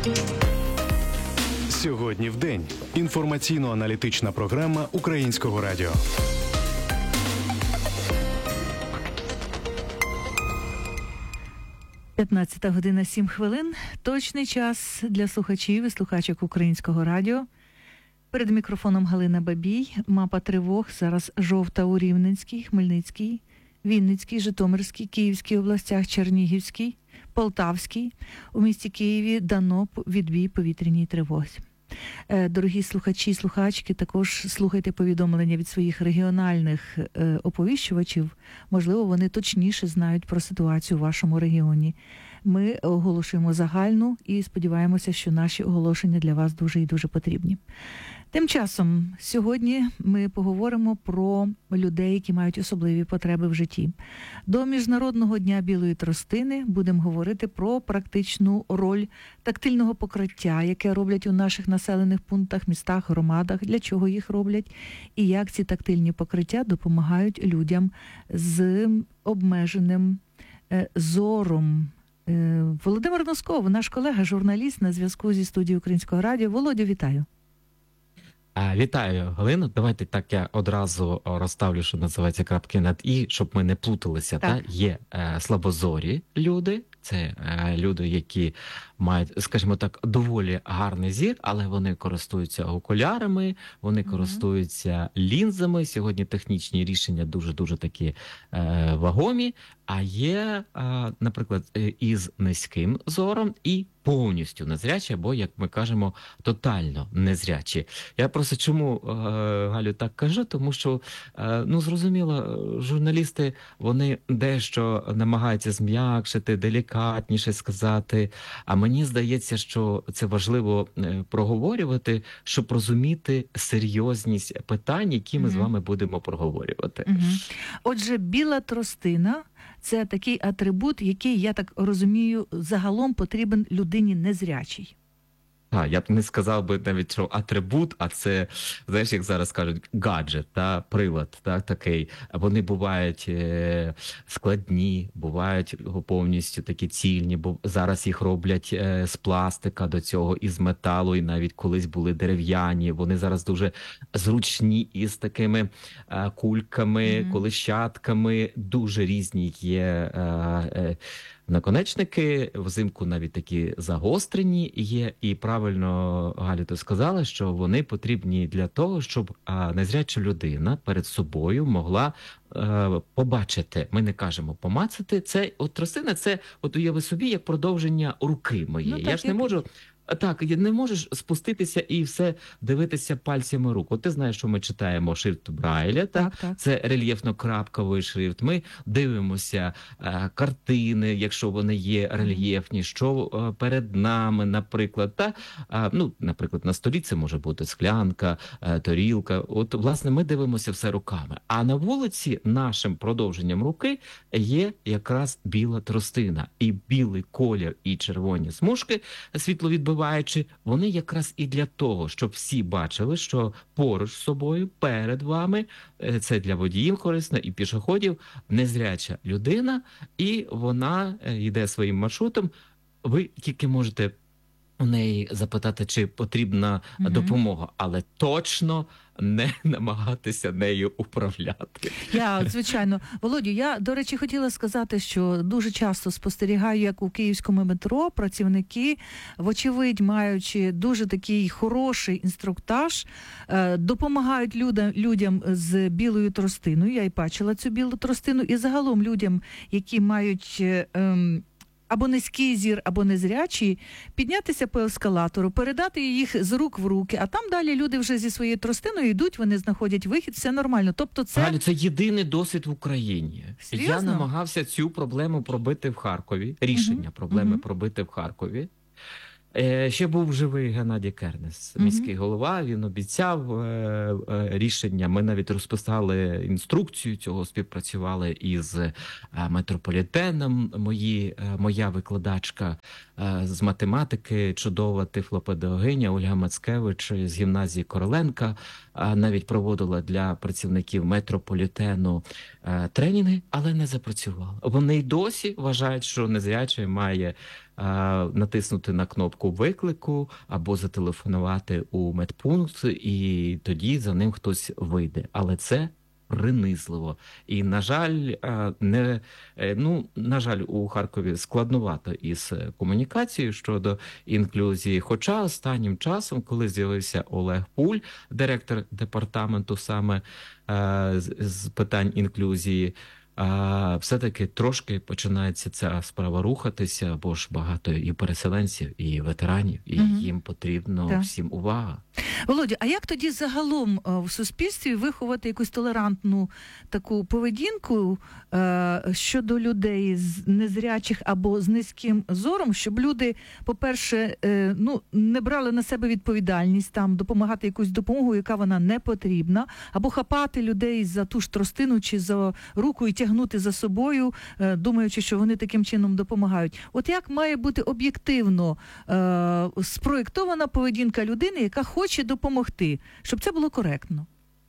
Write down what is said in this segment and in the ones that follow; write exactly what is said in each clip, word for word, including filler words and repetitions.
Сьогодні в день. Інформаційно-аналітична програма Українського радіо. п'ятнадцята година сім хвилин. Точний час для слухачів і слухачок Українського радіо. Перед мікрофоном Галина Бабій. Мапа тривог зараз жовта у Рівненській, Хмельницькій, Вінницькій, Житомирській, Київській областях, Чернігівській, Полтавській. У місті Києві дано відбій повітряній тривозі. Дорогі слухачі і слухачки, також слухайте повідомлення від своїх регіональних е, оповіщувачів. Можливо, вони точніше знають про ситуацію у вашому регіоні. Ми оголошуємо загальну і сподіваємося, що наші оголошення для вас дуже і дуже потрібні. Тим часом, сьогодні ми поговоримо про людей, які мають особливі потреби в житті. До Міжнародного дня білої тростини будемо говорити про практичну роль тактильного покриття, яке роблять у наших населених пунктах, містах, громадах, для чого їх роблять, і як ці тактильні покриття допомагають людям з обмеженим е, зором. Е, Володимир Носков, наш колега, журналіст, на зв'язку зі студією Українського радіо. Володю, вітаю. Вітаю, Галину. Давайте так я одразу розставлю, що називається крапки над «і», щоб ми не плуталися. Та? Є е, слабозорі люди, це е, люди, які мають, скажімо так, доволі гарний зір, але вони користуються окулярами, вони mm-hmm. користуються лінзами. Сьогодні технічні рішення дуже-дуже такі е, вагомі. А є, е, наприклад, із низьким зором і повністю незрячі, або, як ми кажемо, тотально незрячі. Я просто чому, е, Галю, так кажу, тому що, е, ну, зрозуміло, журналісти, вони дещо намагаються зм'якшити, делікатніше сказати, а мені здається, що це важливо проговорювати, щоб розуміти серйозність питань, які ми mm-hmm. з вами будемо проговорювати. Mm-hmm. Отже, біла тростина – це такий атрибут, який, я так розумію, загалом потрібен людині незрячій. А, я б не сказав би навіть, що атрибут, а це, знаєш, як зараз кажуть, гаджет, та, прилад, та, такий. Вони бувають е, складні, бувають повністю такі цільні, бо зараз їх роблять е, з пластика до цього, із металу, і навіть колись були дерев'яні. Вони зараз дуже зручні із такими е, кульками, mm-hmm. колищатками, дуже різні є е, е, наконечники, взимку навіть такі загострені є, і правильно, Галю, ти сказала, що вони потрібні для того, щоб а, незряча людина перед собою могла а, побачити, ми не кажемо помацати, це, от тростина, це, от уяви собі, як продовження руки моєї. Ну, так, я ж не як... можу... Так, не можеш спуститися і все дивитися пальцями рук. От ти знаєш, що ми читаємо шрифт Брайля, так? Так, це рельєфно-крапковий шрифт. Ми дивимося е, картини, якщо вони є рельєфні, що е, перед нами, наприклад. Та, е, ну, наприклад, на столі це може бути склянка, е, тарілка. От, власне, ми дивимося все руками. А на вулиці нашим продовженням руки є якраз біла тростина. І білий колір, і червоні смужки світловідбиваючі, вони якраз і для того, щоб всі бачили, що поруч з собою, перед вами, це для водіїв корисно і пішоходів, незряча людина, і вона йде своїм маршрутом. Ви тільки можете у неї запитати, чи потрібна mm-hmm. допомога, але точно не намагатися нею управляти. Я, звичайно. Володю, я, до речі, хотіла сказати, що дуже часто спостерігаю, як у київському метро працівники, вочевидь, маючи дуже такий хороший інструктаж, допомагають людям, людям з білою тростиною. Я і бачила цю білу тростину. І загалом людям, які мають... Ем, або низький зір, або незрячий, піднятися по ескалатору, передати їх з рук в руки, а там далі люди вже зі своєю тростиною йдуть, вони знаходять вихід, все нормально. Тобто це... Галю, це єдиний досвід в Україні. Серйозно? Я намагався цю проблему пробити в Харкові, рішення угу. проблеми угу. пробити в Харкові. Ще був живий Геннадій Кернес, міський голова, він обіцяв рішення, ми навіть розписали інструкцію цього, співпрацювали із метрополітеном, мої, моя викладачка з математики чудова тифлопедагогиня Ольга Мацкевич з гімназії Короленка навіть проводила для працівників метрополітену тренінги, але не запрацювала. Вони й досі вважають, що незрячий має натиснути на кнопку виклику або зателефонувати у медпункт, і тоді за ним хтось вийде. Але це принизливо. І, на жаль, не, ну, на жаль, у Харкові складновато із комунікацією щодо інклюзії. Хоча останнім часом, коли з'явився Олег Пуль, директор департаменту саме з, з питань інклюзії, а все-таки трошки починається ця справа рухатися, бо ж багато і переселенців, і ветеранів, і угу. їм потрібно так. всім увага. Володя, а як тоді загалом в суспільстві виховати якусь толерантну таку поведінку е, щодо людей з незрячих або з низьким зором, щоб люди, по-перше, е, ну, не брали на себе відповідальність, там, допомагати якусь допомогу, яка вона не потрібна, або хапати людей за ту ж тростину чи за руку і тягнути за собою, е, думаючи, що вони таким чином допомагають. От як має бути об'єктивно е, спроєктована поведінка людини, яка хоче допомогти, щоб це було коректно?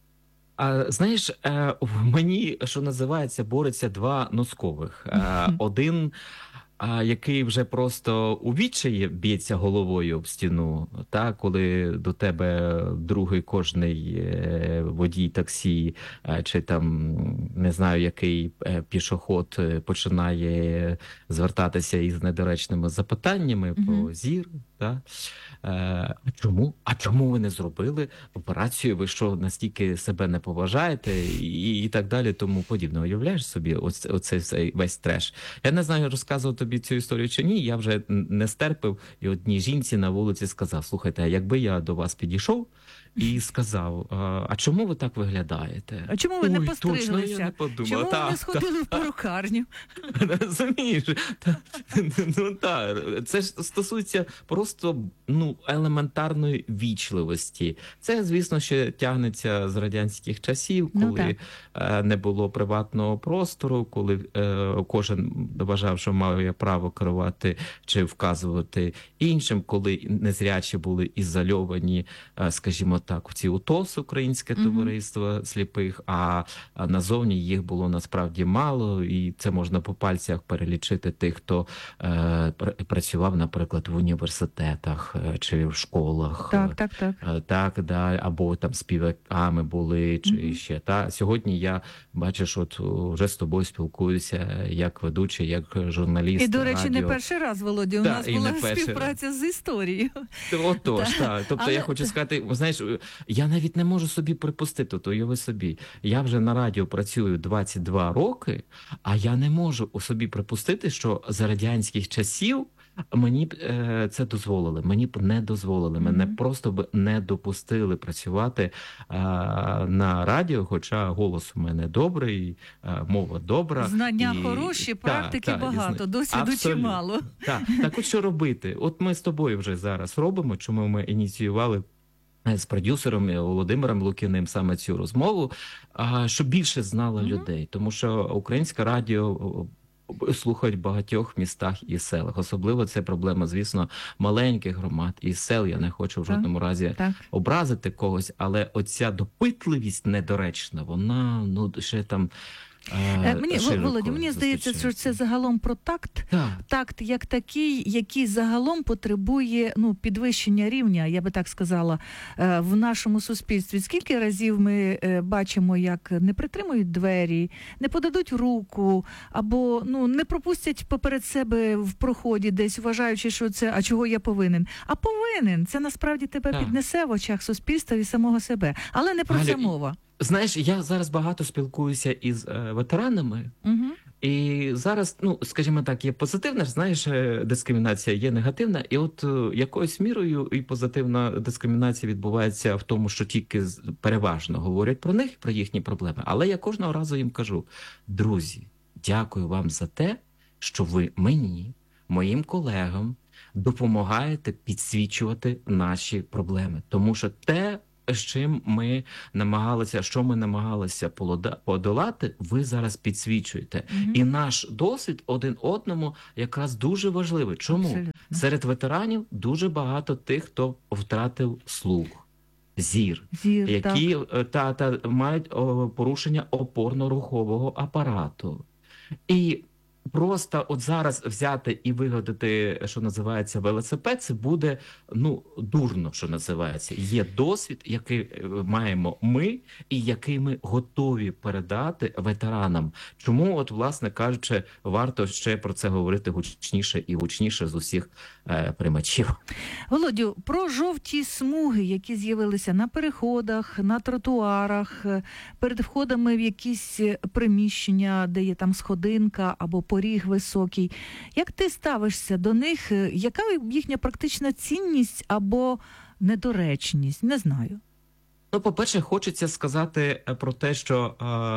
А, знаєш, в мені, що називається, бореться два носкових. Один, який вже просто у відчаї б'ється головою об стіну, та, коли до тебе другий кожний водій таксі, чи там, не знаю, який пішоход починає звертатися із недоречними запитаннями mm-hmm. про зір, та? А чому? А чому ви не зробили операцію? Ви що, настільки себе не поважаєте? І, і так далі, тому подібне. Уявляєш собі оце, оце весь треш? Я не знаю, розказував тобі цю історію чи ні, я вже не стерпив і одній жінці на вулиці сказав: слухайте, а якби я до вас підійшов і сказав: а чому ви так виглядаєте? А чому ви Ой, не постриглися? Точно, я не подумав. Чому та, ви не сходили та, в перукарню? Розумієш? Та, ну так, це ж стосується просто, ну, елементарної вічливості. Це, звісно, ще тягнеться з радянських часів, коли ну, не було приватного простору, коли е, кожен вважав, що має право керувати чи вказувати іншим, коли незрячі були ізольовані, скажімо так, в ці УТОС, Українське mm-hmm. товариство сліпих, а назовні їх було насправді мало, і це можна по пальцях перелічити тих, хто е, працював, наприклад, в університетах чи в школах. Так, так, так. Так, да, або там співаками були, чи mm-hmm. ще. Та. Сьогодні я, бачиш, от вже з тобою спілкуюся як ведучий, як журналіст. І, до речі, радіо. не перший раз, Володя, у та, нас була співпраця з історією. Отож, так. Тобто Але... я хочу сказати, знаєш, я навіть не можу собі припустити, то уяви собі, я вже на радіо працюю двадцять два роки, а я не можу у собі припустити, що за радянських часів мені б е, це дозволили, мені б не дозволили, mm-hmm. мене просто б не допустили працювати е, на радіо, хоча голос у мене добрий, е, мова добра. Знання і... хороші, практики та, багато, та, досвіду чимало. Так, так от що робити? От ми з тобою вже зараз робимо, чому ми ініціювали з продюсером Володимиром Лукіним саме цю розмову, щоб більше знало mm-hmm. людей, тому що Українське радіо слухають в багатьох містах і селах. Особливо це проблема, звісно, маленьких громад і сел. Я не хочу в жодному так, разі так. образити когось, але оця допитливість недоречна, вона, ну, ще там... Е, мені, Володя, мені здається, що це загалом про такт. Так. Такт як такий, який загалом потребує, ну, підвищення рівня, я би так сказала, в нашому суспільстві. Скільки разів ми бачимо, як не притримують двері, не подадуть руку, або, ну, не пропустять поперед себе в проході десь, вважаючи, що це, а чого я повинен? А повинен. Це насправді тебе так. піднесе в очах суспільства і самого себе. Але не про Галю, це мова. Знаєш, я зараз багато спілкуюся із е, ветеранами, угу. і зараз, ну, скажімо так, є позитивна, знаєш, дискримінація, є негативна, і от е, якоюсь мірою і позитивна дискримінація відбувається в тому, що тільки переважно говорять про них, про їхні проблеми, але я кожного разу їм кажу: друзі, дякую вам за те, що ви мені, моїм колегам, допомагаєте підсвічувати наші проблеми, тому що те, з чим ми намагалися, що ми намагалися полода- подолати, ви зараз підсвічуєте. Мгм. І наш досвід один одному якраз дуже важливий. Чому? Абсолютно. Серед ветеранів дуже багато тих, хто втратив слух, зір, Зір, так. які е, та, та мають о, порушення опорно-рухового апарату. І просто от зараз взяти і вигадати, що називається, велосипед, це буде, ну, дурно, що називається. Є досвід, який е, маємо ми, і який ми готові передати ветеранам. Чому, от, власне кажучи, варто ще про це говорити гучніше і гучніше з усіх е, приймачів. Володю, про жовті смуги, які з'явилися на переходах, на тротуарах, е, перед входами в якісь е, приміщення, де є там сходинка або поріг високий. Як ти ставишся до них? Е, Яка їхня практична цінність або недоречність? Не знаю. Ну, по-перше, хочеться сказати е, про те, що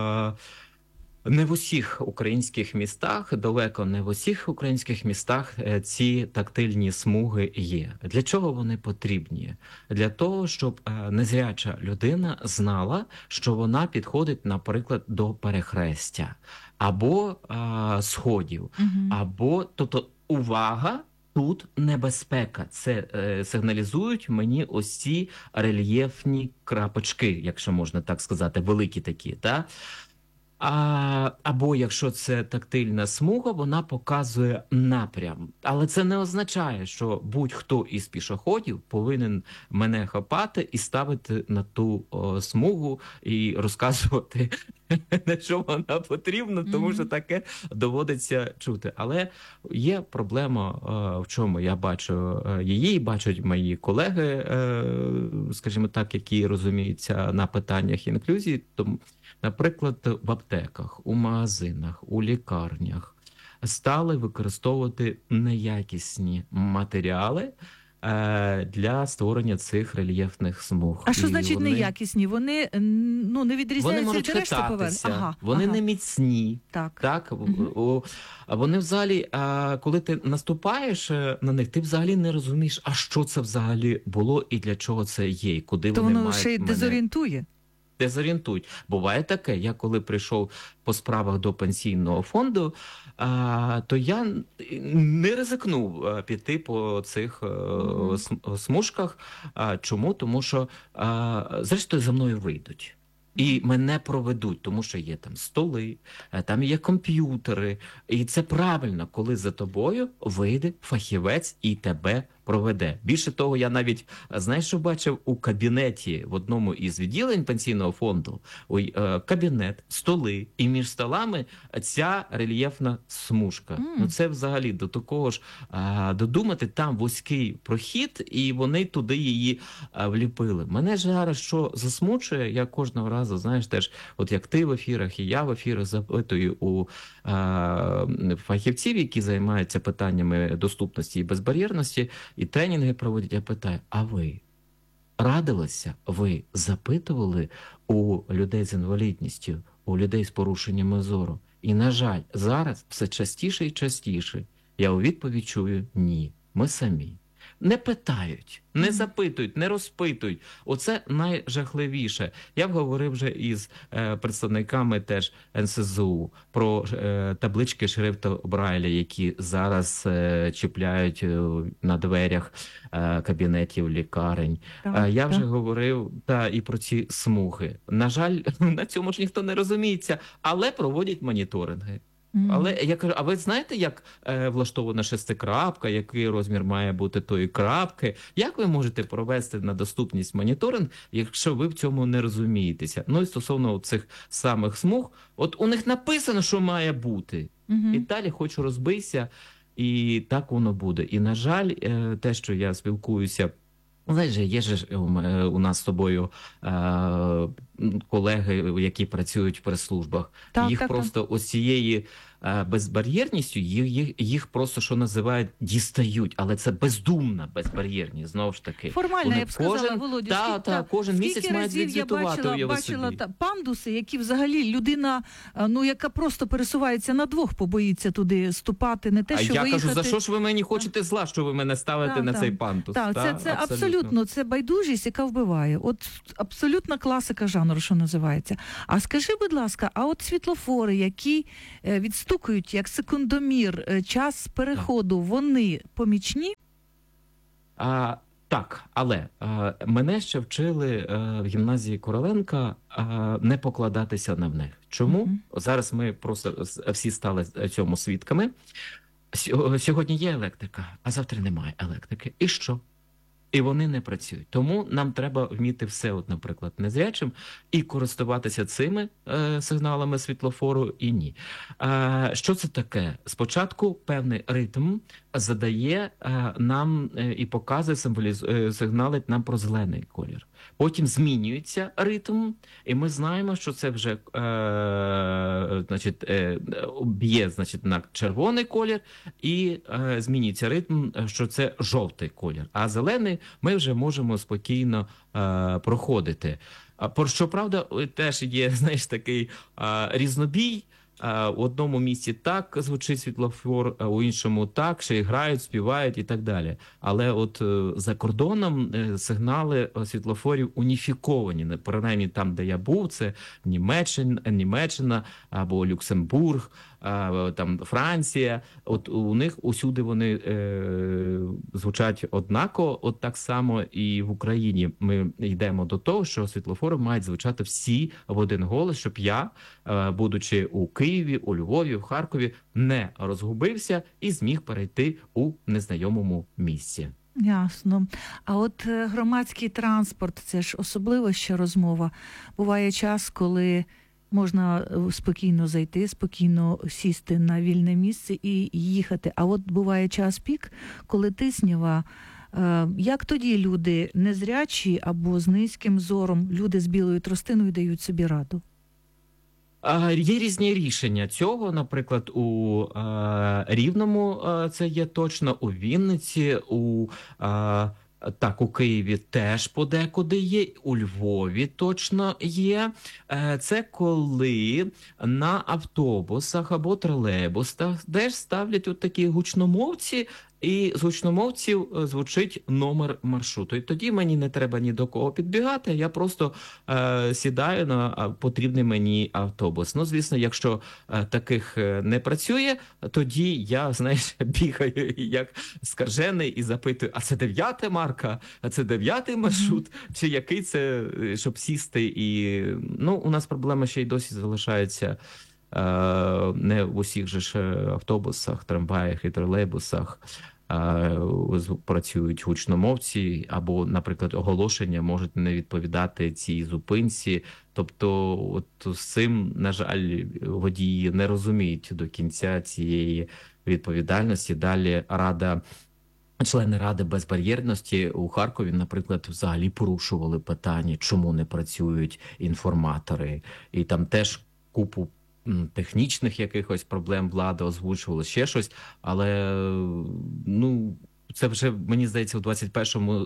е, не в усіх українських містах, далеко не в усіх українських містах е, ці тактильні смуги є. Для чого вони потрібні? Для того, щоб е, незряча людина знала, що вона підходить, наприклад, до перехрестя або е, сходів, Угу. або, тобто, увага, тут небезпека. Це е, сигналізують мені ось ці рельєфні крапочки, якщо можна так сказати, великі такі, та? А, або якщо це тактильна смуга, вона показує напрям. Але це не означає, що будь-хто із пішоходів повинен мене хапати і ставити на ту о, смугу і розказувати, на що вона потрібна, тому що таке доводиться чути. Але є проблема, е, в чому я бачу е, її, бачать мої колеги, е, скажімо так, які розуміються на питаннях інклюзії. Тому, наприклад, в аптеках, у магазинах, у лікарнях стали використовувати неякісні матеріали е, для створення цих рельєфних смуг. А що І значить вони- неякісні? Вони м, ну, не Вони відрізняються можуть від решти поверх? хитатися, Ага, вони ага. не міцні. Так. Так, Мгм. о, а вони взагалі, а, коли ти наступаєш е, на них, ти взагалі не розумієш, а що це взагалі було і для чого це є, і куди То вони воно мають ще й мене дезорієнтує. дезорієнтують. Буває таке, я коли прийшов по справах до пенсійного фонду, а, то я не ризикнув а, піти по цих е, Мгм. см- смужках. А, чому? Тому що, а, зрештою, за мною вийдуть. І мене проведуть, тому що є там столи, е, там є комп'ютери. І це правильно, коли за тобою вийде фахівець і тебе проведе. Більше того, я навіть, е, знаєш, що бачив у кабінеті в одному із відділень пенсійного фонду, ой, е, кабінет, столи, і між столами ця рельєфна смужка. М. Ну це взагалі до такого ж а, додумати, там вузький прохід, і вони туди її а, вліпили. Мене ж зараз що засмучує, я кожного разу, знаєш, теж, от як ти в ефірах, і я в ефірах запитую у а, фахівців, які займаються питаннями доступності і безбар'єрності, і тренінги проводять, я питаю, а ви радилися, ви запитували у людей з інвалідністю, у людей з порушеннями зору? І, на жаль, зараз все частіше і частіше я у відповідь чую «ні, ми самі». Не питають, не Мгм. запитують, не розпитують. Оце найжахливіше. Я б говорив вже із е, представниками теж ен ес зе у про е, таблички шрифту Брайля, які зараз е, чіпляють е, на дверях е, кабінетів лікарень. Так, Е, Я вже так. говорив та і про ці смуги. На жаль, на цьому ж ніхто не розуміється, але проводять моніторинги. Мгм. Але я кажу, а ви знаєте, як е, влаштована шестикрапка, який розмір має бути тої крапки? Як ви можете провести на доступність моніторинг, якщо ви в цьому не розумієтеся? Ну і стосовно цих самих смуг, от у них написано, що має бути. Мгм. І далі хочу розбийся, і так воно буде. І, на жаль, е, те, що я спілкуюся, знаєш, є ж е, у нас з тобою е, колеги, які працюють в прес-службах. Так, Їх так, так. просто ось цієї е, безбар'єрністю їх, їх, їх просто, що називають, дістають, але це бездумна безбар'єрність, знову ж таки. Формально, Вони я б сказала, кожен, Володю, та, скільки, та, кожен скільки місяць мають разів я відзвітувати, бачила, уяви бачила собі. та, пандуси, які взагалі людина, а, ну, яка просто пересувається на двох, побоїться туди ступати, не те, А що я виїхати. кажу, за що ж ви мені хочете зла, що ви мене ставите Та, на та. цей пантус? Так, Та, це, це абсолютно, це байдужість, яка вбиває. От абсолютна класика жанру, що називається. А скажи, будь ласка, а от світлофори, які е, відстукують як секундомір е, час переходу, вони помічні? А, так, але а, мене ще вчили а, в гімназії Короленка а, не покладатися на них. Чому? Мгм. Зараз ми просто с- всі стали цьому свідками. Сьо- Сьогодні є електрика, а завтра немає електрики. І що? І вони не працюють. Тому нам треба вміти все, от, наприклад, незрячим, і користуватися цими е, сигналами світлофору, і ні. Е, що це таке? Спочатку певний ритм задає е, нам е, і показує, символізує, сигналить нам про зелений колір. Потім змінюється ритм, і ми знаємо, що це вже е, значить, е, б'є, значить, на червоний колір, і е, змінюється ритм, що це жовтий колір. А зелений ми вже можемо спокійно е, проходити. А, про- Щоправда, теж є, знаєш, такий е, різнобій. Е, В одному місці так звучить світлофор, а у іншому так, ще й грають, співають і так далі. Але от е, за кордоном е, сигнали е, світлофорів уніфіковані. Не- Принаймні там, де я був, це Німеччина, Німеччина або Люксембург, а, там Франція. От у них усюди вони е, звучать однаково. От так само і в Україні ми йдемо до того, що світлофори мають звучати всі в один голос, щоб я, е, будучи у Києві, у Львові, в Харкові, не розгубився і зміг перейти у незнайомому місці. Ясно. А от е, громадський транспорт, це ж особливо ще розмова. Буває час, коли можна е, спокійно зайти, спокійно сісти на вільне місце і їхати. А от буває час пік, коли тиснява. Е, Як тоді люди незрячі або з низьким зором, люди з білою тростиною дають собі раду? А, Є різні рішення цього. Наприклад, у е, Рівному е, це є точно, у Вінниці, у е, так, у Києві теж подекуди є, у Львові точно є. Е, Це коли на автобусах або тролейбусах теж ставлять от такі гучномовці, і з гучномовців е, звучить номер маршруту. І тоді мені не треба ні до кого підбігати, я просто е, сідаю на а, потрібний мені автобус. Ну, звісно, якщо е, таких е, не працює, тоді я, знаєш, бігаю як скажений і запитую, а це дев'ята марка, а це дев'ятий маршрут, чи який це, е, щоб сісти. І, ну, у нас проблема ще й досі залишається. Е, Не в усіх же ж автобусах, трамваях і тролейбусах е, з- працюють гучномовці, або, наприклад, оголошення можуть не відповідати цій зупинці. Тобто, от з цим, на жаль, водії не розуміють до кінця цієї відповідальності. Далі рада. Члени Ради безбар'єрності у Харкові, наприклад, взагалі порушували питання, чому не працюють інформатори. І там теж купу м, технічних якихось проблем влада озвучувала, ще щось. Але, ну, це вже, мені здається, у двадцять першому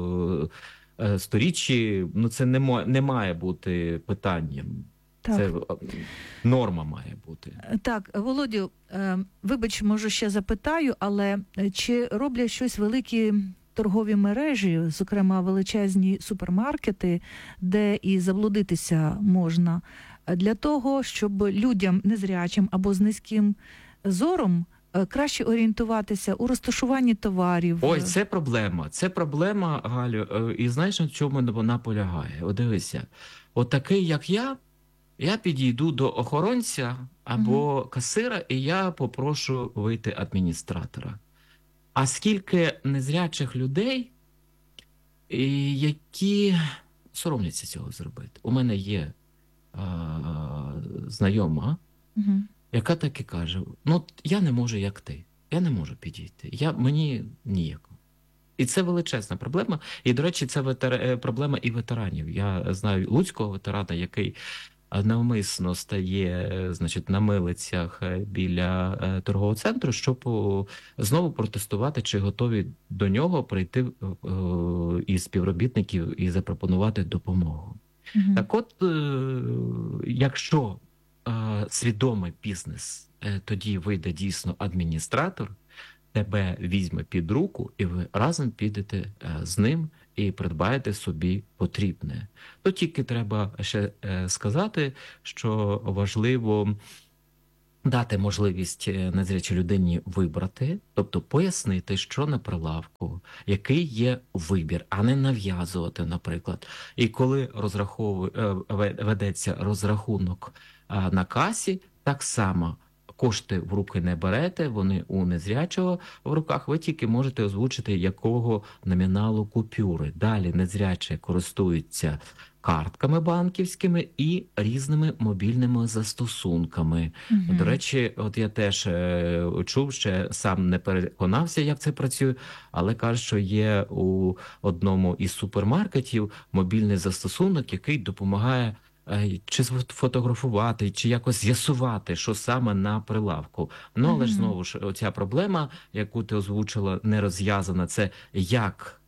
е, е, сторіччі, ну, це не, мо- не має бути питанням. Так. Це е, норма має бути. Так, Володю, е, вибач, може ще запитаю, але е, чи роблять щось великі торгові мережі, зокрема величезні супермаркети, де і заблудитися можна, е, для того, щоб людям незрячим або з низьким зором е, краще орієнтуватися у розташуванні товарів? Ой, це проблема. Це проблема, Галю. Е, І знаєш, на чому вона полягає? От дивися, от такий, як я, я підійду до охоронця або касира, і я попрошу вийти адміністратора. А скільки незрячих людей, і які соромляться цього зробити? У мене є а, знайома, Угу. яка так і каже: ну, я не можу, як ти. Я не можу підійти. Я, мені ніяко. І це величезна проблема. І, до речі, це ветер... е, проблема і ветеранів. Я знаю луцького ветерана, який навмисно стає, значить, на милицях біля торгового центру, щоб знову протестувати, чи готові до нього прийти із співробітників і запропонувати допомогу. Mm-hmm. Так от, якщо свідомий бізнес, тоді вийде дійсно адміністратор, тебе візьме під руку, і ви разом підете з ним і придбаєте собі потрібне. То тільки треба ще сказати, що важливо дати можливість незрячій людині вибрати, тобто пояснити, що на прилавку, який є вибір, а не нав'язувати, наприклад. І коли розраховує, ведеться розрахунок на касі, так само кошти в руки не берете, вони у незрячого в руках, ви тільки можете озвучити, якого номіналу купюри. Далі незрячі користуються картками банківськими і різними мобільними застосунками. Угу. До речі, от я теж е, чув, ще сам не переконався, як це працює, але кажуть, що є у одному із супермаркетів мобільний застосунок, який допомагає чи сфотографувати, чи якось з'ясувати, що саме на прилавку. Ну, але ж знову ж, оця проблема, яку ти озвучила, не розв'язана, це як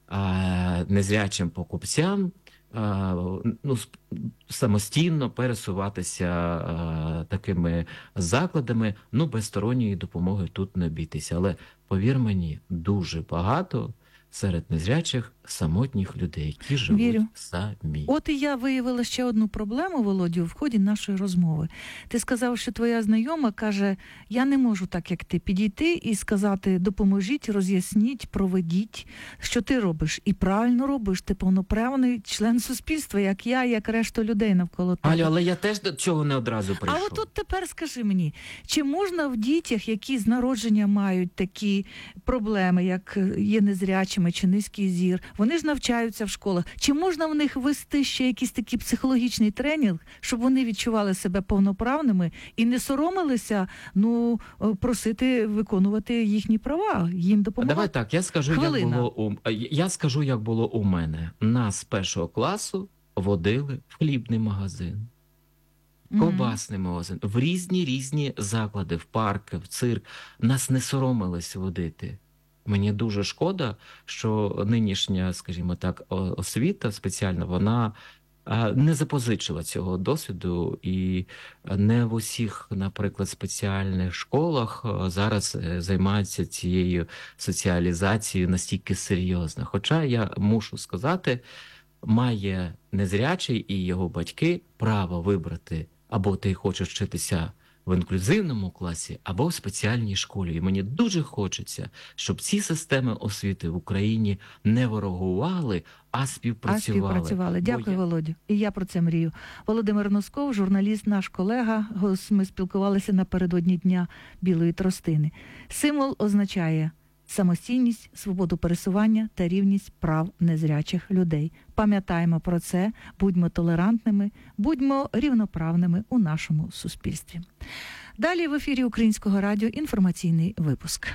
а, незрячим покупцям а, ну, самостійно пересуватися а, такими закладами, ну, без сторонньої допомоги тут не обійтися. Але, повір мені, дуже багато серед незрячих самотніх людей, які живуть Вірю. самі. От і я виявила ще одну проблему, Володю, в ході нашої розмови. Ти сказав, що твоя знайома каже, я не можу так, як ти, підійти і сказати, допоможіть, роз'ясніть, проведіть, що ти робиш. І правильно робиш, ти повноправний член суспільства, як я, як решта людей навколо тебе. Алю, але я теж до цього не одразу прийшов. А от тут тепер скажи мені, чи можна в дітях, які з народження мають такі проблеми, як є незрячими чи низький зір, вони ж навчаються в школах. Чи можна в них ввести ще якийсь такий психологічний тренінг, щоб вони відчували себе повноправними і не соромилися, ну, просити виконувати їхні права, їм допомагати? Давай так, я скажу, Хвилина. як було у я скажу, як було у мене. Нас з першого класу водили в хлібний магазин, ковбасний магазин, в різні різні заклади, в парки, в цирк. Нас не соромились водити. Мені дуже шкода, що нинішня, скажімо так, освіта спеціальна, вона не запозичила цього досвіду, і не в усіх, наприклад, спеціальних школах зараз займаються цією соціалізацією настільки серйозно. Хоча я мушу сказати, має незрячий і його батьки право вибрати, або ти хочеш вчитися в інклюзивному класі або в спеціальній школі. І мені дуже хочеться, щоб ці системи освіти в Україні не ворогували, а співпрацювали. А співпрацювали. Дякую, я... Володю. І я про це мрію. Володимир Носков, журналіст, наш колега. Ми спілкувалися напередодні Дня Білої тростини. Символ означає самостійність, свободу пересування та рівність прав незрячих людей. Пам'ятаємо про це, будьмо толерантними, будьмо рівноправними у нашому суспільстві. Далі в ефірі Українського радіо інформаційний випуск.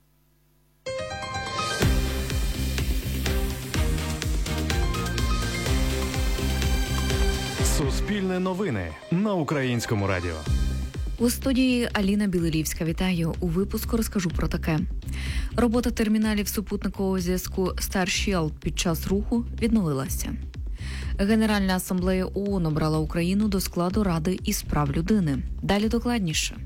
Суспільне новини на Українському радіо. У студії Аліна Білилівська. Вітаю. У випуску розкажу про таке. Робота терміналів супутникового зв'язку StarShield під час руху відновилася. Генеральна асамблея ООН обрала Україну до складу Ради із прав людини. Далі докладніше.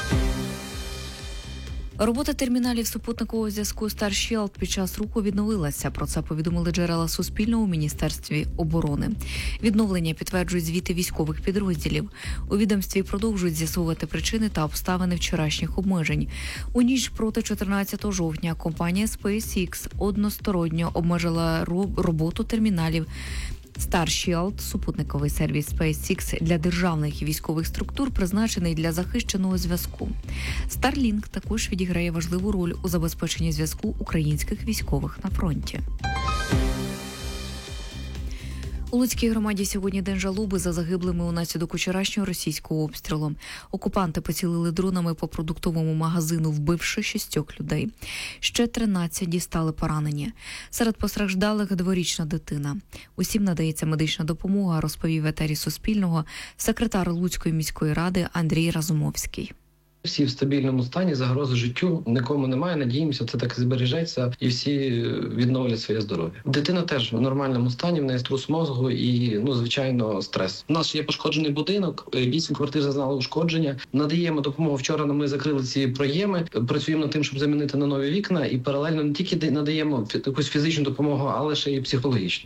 Робота терміналів супутникового зв'язку StarShield під час руху відновилася. Про це повідомили джерела Суспільного у Міністерстві оборони. Відновлення підтверджують звіти військових підрозділів. У відомстві продовжують з'ясовувати причини та обставини вчорашніх обмежень. У ніч проти чотирнадцятого жовтня компанія SpaceX односторонньо обмежила роботу терміналів StarShield, супутниковий сервіс SpaceX для державних і військових структур, призначений для захищеного зв'язку. Starlink також відіграє важливу роль у забезпеченні зв'язку українських військових на фронті. У Луцькій громаді сьогодні день жалоби за загиблими унаслідок вчорашнього російського обстрілу. Окупанти поцілили дронами по продуктовому магазину, вбивши шістьох людей. Ще тринадцять дістали поранені. Серед постраждалих дворічна дитина. Усім надається медична допомога, розповів в етері Суспільного секретар Луцької міської ради Андрій Разумовський. Всі в стабільному стані, загрози життю нікому немає. Надіємося, це так і збережеться, і всі відновлять своє здоров'я. Дитина теж в нормальному стані, в неї струс мозку і, ну, звичайно, стрес. У нас є пошкоджений будинок, вісім квартир зазнали ушкодження. Надаємо допомогу. Вчора ми закрили ці проєми, працюємо над тим, щоб замінити на нові вікна, і паралельно не тільки надаємо якусь фізичну допомогу, але ще й психологічну.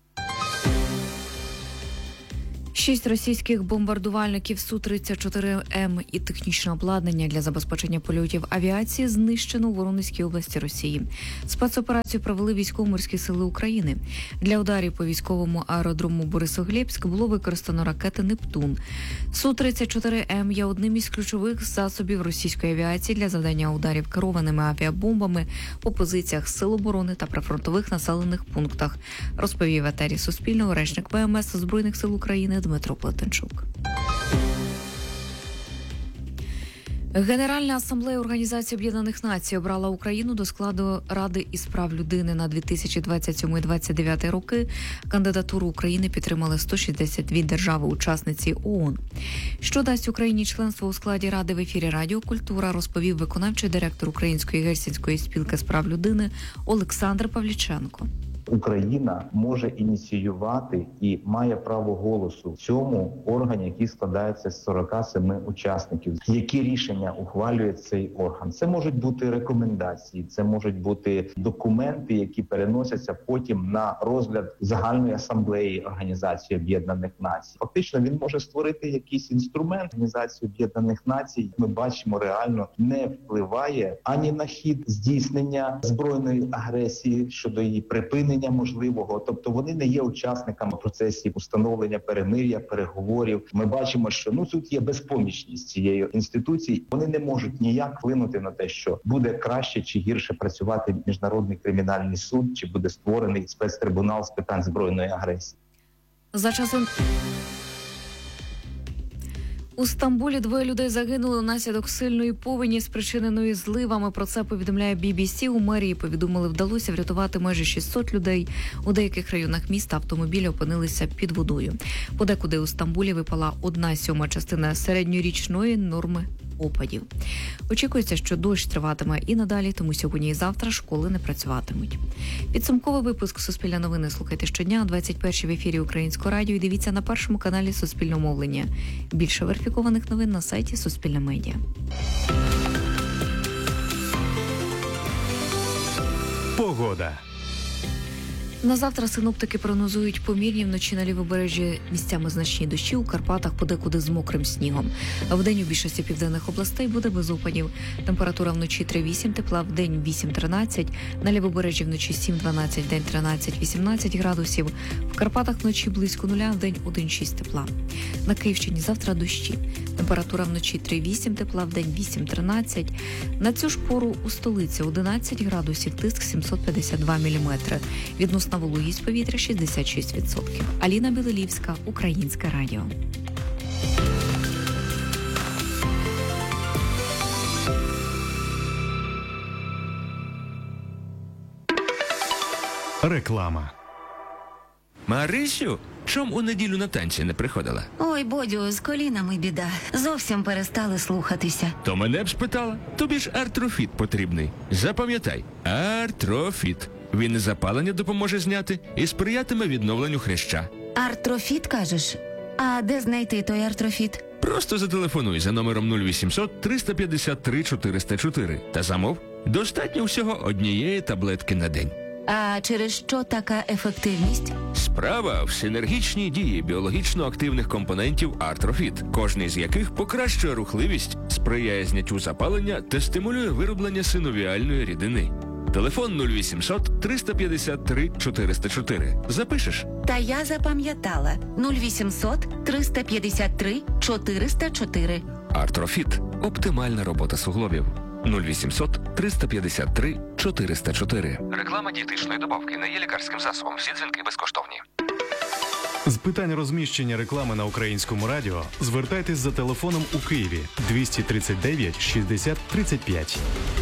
Шість російських бомбардувальників Су тридцять чотири М і технічне обладнання для забезпечення польотів авіації знищено у Воронезькій області Росії. Спецоперацію провели військово-морські сили України. Для ударів по військовому аеродрому Борисоглебськ було використано ракети «Нептун». Су тридцять чотири М є одним із ключових засобів російської авіації для завдання ударів керованими авіабомбами по позиціях сил оборони та прифронтових населених пунктах, розповів в етері Суспільного речник Ве Ем Ес Збройних сил України Дмитро Плетенчук. Генеральна асамблея Організації Об'єднаних Націй обрала Україну до складу Ради із прав людини на дві тисячі двадцять сьомий - двадцять дев'ятий роки. Кандидатуру України підтримали сто шістдесят дві держави-учасниці ООН. Що дасть Україні членство у складі Ради, в ефірі Радіо Культура розповів виконавчий директор Української гельсінської спілки з прав людини Олександр Павліченко. Україна може ініціювати і має право голосу в цьому органі, який складається з сорока семи учасників. Які рішення ухвалює цей орган? Це можуть бути рекомендації, це можуть бути документи, які переносяться потім на розгляд Загальної асамблеї Організації Об'єднаних Націй. Фактично він може створити якийсь інструмент. Організації Об'єднаних Націй, ми бачимо, реально не впливає ані на хід здійснення збройної агресії щодо її припинення можливого, тобто вони не є учасниками процесів установлення перемир'я, переговорів. Ми бачимо, що ну тут є безпомічність цієї інституції. Вони не можуть ніяк вплинути на те, що буде краще чи гірше працювати міжнародний кримінальний суд, чи буде створений спецтрибунал з питань збройної агресії. За часом у Стамбулі двоє людей загинули внаслідок сильної повені, спричиненої зливами. Про це повідомляє бі бі сі. У мерії повідомили, вдалося врятувати майже шістсот людей. У деяких районах міста автомобілі опинилися під водою. Подекуди у Стамбулі випала одна сьома частина середньорічної норми опадів. Очікується, що дощ триватиме і надалі, тому сьогодні і завтра школи не працюватимуть. Підсумковий випуск «Суспільне новини» слухайте щодня о двадцять першій в ефірі Українського радіо і дивіться на першому каналі Суспільного мовлення. Більше верифікованих новин на сайті Суспільне медіа. Погода. На завтра синоптики прогнозують помірні вночі на лівобережжі місцями значні дощі, у Карпатах подекуди з мокрим снігом. Вдень у більшості південних областей буде без опадів. Температура вночі три - вісім тепла, вдень вісім - тринадцять, на лівобережжі вночі сім - дванадцять, вдень тринадцять - вісімнадцять градусів. В Карпатах вночі близько нуля, вдень один - шість тепла. На Київщині завтра дощі. Температура вночі три - вісім тепла, вдень вісім - тринадцять. На цю ж пору у столиці одинадцять градусів, тиск сімсот п'ятдесят два міліметри. Відносно вологість повітря шістдесят шість відсотків. Аліна Білелівська, Українське радіо. Реклама. Марисю, чом у неділю на танці не приходила? Ой, Бодю, з колінами біда. Зовсім перестали слухатися. То мене б спитала. Тобі ж Артрофіт потрібний. Запам'ятай, Артрофіт. Він і запалення допоможе зняти, і сприятиме відновленню хряща. Артрофіт, кажеш? А де знайти той артрофіт? Просто зателефонуй за номером нуль вісімсот триста п'ятдесят три чотириста чотири та замов. Достатньо всього однієї таблетки на день. А через що така ефективність? Справа в синергічній дії біологічно активних компонентів Артрофіт, кожний з яких покращує рухливість, сприяє зняттю запалення та стимулює вироблення синовіальної рідини. Телефон нуль вісімсот триста п'ятдесят три чотириста чотири. Запишеш? Та я запам'ятала. нуль вісімсот триста п'ятдесят три чотириста чотири. Артрофіт. Оптимальна робота суглобів. нуль вісімсот триста п'ятдесят три чотириста чотири. Реклама дієтичної добавки не є лікарським засобом. Всі дзвінки безкоштовні. З питань розміщення реклами на Українському радіо звертайтесь за телефоном у Києві двісті тридцять дев'ять шістдесят тридцять п'ять.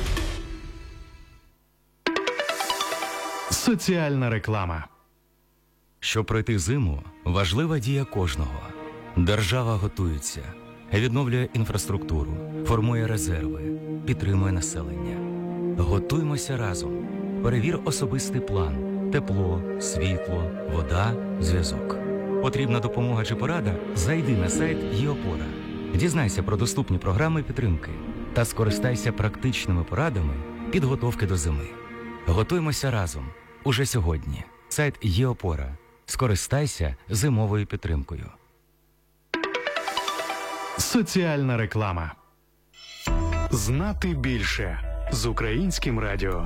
Соціальна реклама. Щоб пройти зиму, важлива дія кожного. Держава готується, відновлює інфраструктуру, формує резерви, підтримує населення. Готуймося разом. Перевір особистий план. Тепло, світло, вода, зв'язок. Потрібна допомога чи порада? Зайди на сайт ЄОПОРА. Дізнайся про доступні програми підтримки та скористайся практичними порадами підготовки до зими. Готуймося разом. Уже сьогодні. Сайт ЄОПОРА. Скористайся зимовою підтримкою. Соціальна реклама. Знати більше з Українським радіо.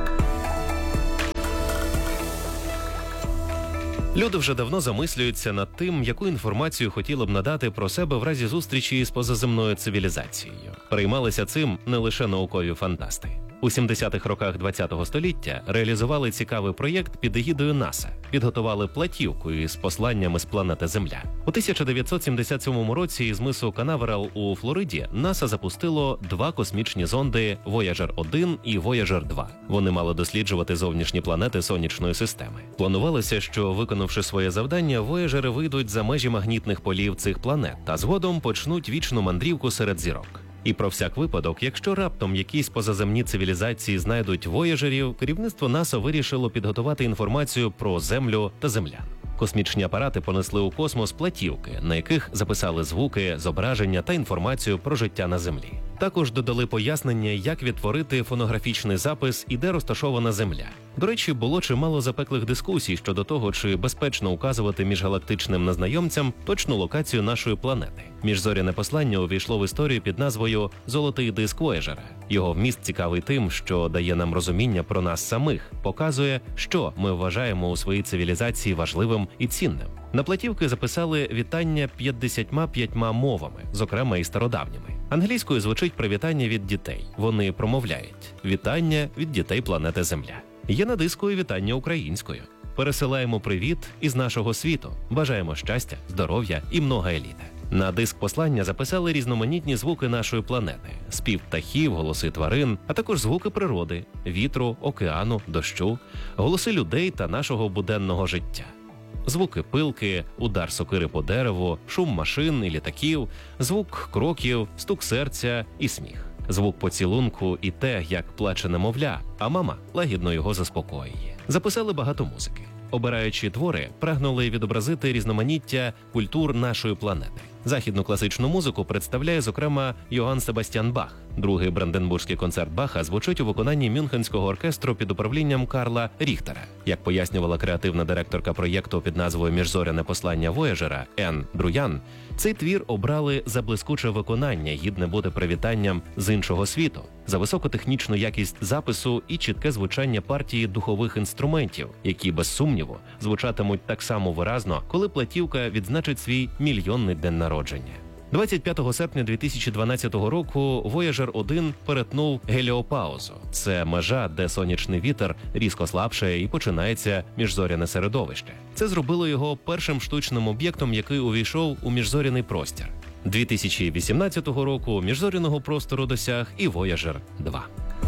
Люди вже давно замислюються над тим, яку інформацію хотіли б надати про себе в разі зустрічі з позаземною цивілізацією. Переймалися цим не лише наукові фантасти. У сімдесятих роках ХХ століття реалізували цікавий проєкт під егідою НАСА. Підготували платівку із посланнями з планети Земля. У тисяча дев'ятсот сімдесят сьомому році із мису Канаверал у Флориді НАСА запустило два космічні зонди Вояджер один і Вояджер два. Вони мали досліджувати зовнішні планети сонячної системи. Планувалося, що, виконавши своє завдання, Вояджери вийдуть за межі магнітних полів цих планет та згодом почнуть вічну мандрівку серед зірок. І про всяк випадок, якщо раптом якісь позаземні цивілізації знайдуть вояжерів, керівництво НАСА вирішило підготувати інформацію про Землю та землян. Космічні апарати понесли у космос платівки, на яких записали звуки, зображення та інформацію про життя на Землі. Також додали пояснення, як відтворити фонографічний запис і де розташована Земля. До речі, було чимало запеклих дискусій щодо того, чи безпечно указувати міжгалактичним незнайомцям точну локацію нашої планети. Міжзоряне послання увійшло в історію під назвою «Золотий диск Вояджера». Його вміст цікавий тим, що дає нам розуміння про нас самих, показує, що ми вважаємо у своїй цивілізації важливим і цінним. На платівки записали вітання п'ятдесятьма п'ятьма мовами, зокрема і стародавніми. Англійською звучить привітання від дітей. Вони промовляють «Вітання від дітей планети Земля». Є на диску і вітання українською. Пересилаємо привіт із нашого світу. Бажаємо щастя, здоров'я і много еліти. На диск послання записали різноманітні звуки нашої планети – спів птахів, голоси тварин, а також звуки природи – вітру, океану, дощу, голоси людей та нашого буденного життя. Звуки пилки, удар сокири по дереву, шум машин і літаків, звук кроків, стук серця і сміх. Звук поцілунку і те, як плаче немовля, а мама лагідно його заспокоює. Записали багато музики. Обираючи твори, прагнули відобразити різноманіття культур нашої планети. Західну класичну музику представляє, зокрема, Йоганн Себастьян Бах. Другий Бранденбурзький концерт Баха звучить у виконанні Мюнхенського оркестру під управлінням Карла Ріхтера. Як пояснювала креативна директорка проєкту під назвою «Міжзоряне послання Вояджера» Ен Друян, цей твір обрали за блискуче виконання, гідне бути привітанням з іншого світу, за високу технічну якість запису і чітке звучання партії духових інструментів, які, без сумніву, звучатимуть так само виразно, коли платівка відзначить свій мільйонний день народження. двадцять п'ятого серпня дві тисячі дванадцятого року Вояджер один перетнув геліопаузу. Це межа, де сонячний вітер різко слабшає і починається міжзоряне середовище. Це зробило його першим штучним об'єктом, який увійшов у міжзоряний простір. дві тисячі вісімнадцятого року міжзоряного простору досяг і Вояджер два.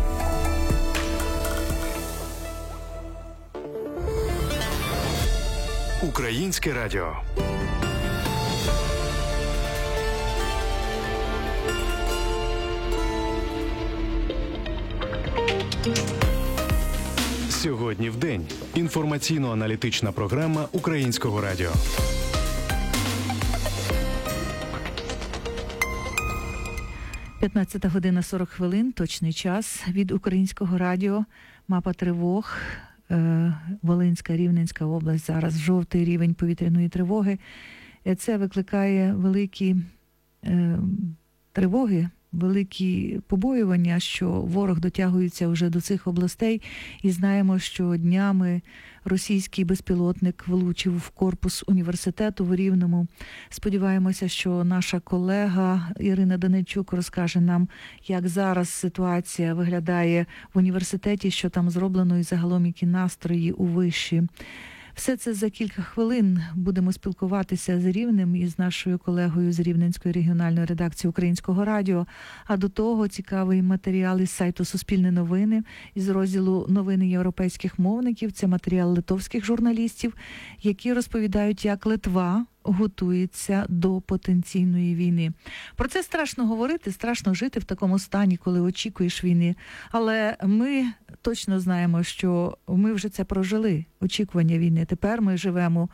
Українське радіо. Сьогодні в день. Інформаційно-аналітична програма Українського радіо. п'ятнадцята година сорок хвилин, точний час від Українського радіо. Мапа тривог. Волинська, Рівненська область зараз жовтий рівень повітряної тривоги. Це викликає великі е, тривоги, великі побоювання, що ворог дотягується вже до цих областей. І знаємо, що днями російський безпілотник влучив в корпус університету в Рівному. Сподіваємося, що наша колега Ірина Данильчук розкаже нам, як зараз ситуація виглядає в університеті, що там зроблено і загалом які настрої у виші. Все це за кілька хвилин будемо спілкуватися з Рівнем і з нашою колегою з Рівненської регіональної редакції Українського радіо. А до того цікавий матеріал із сайту «Суспільне новини» із розділу «Новини європейських мовників». Це матеріал литовських журналістів, які розповідають, як Литва готується до потенційної війни. Про це страшно говорити, страшно жити в такому стані, коли очікуєш війни. Але ми точно знаємо, що ми вже це прожили, очікування війни. Тепер ми живемо